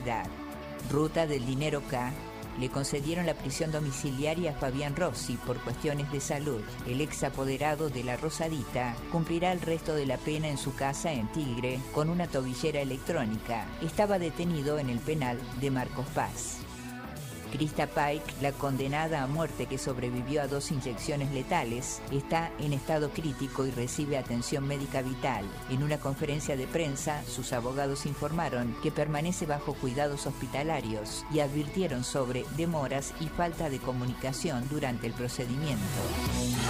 seguridad. Ruta del Dinero K. Le concedieron la prisión domiciliaria a Fabián Rossi por cuestiones de salud. El ex apoderado de la Rosadita cumplirá el resto de la pena en su casa en Tigre con una tobillera electrónica. Estaba detenido en el penal de Marcos Paz. Krista Pike, la condenada a muerte que sobrevivió a 2 inyecciones letales, está en estado crítico y recibe atención médica vital. En una conferencia de prensa, sus abogados informaron que permanece bajo cuidados hospitalarios y advirtieron sobre demoras y falta de comunicación durante el procedimiento.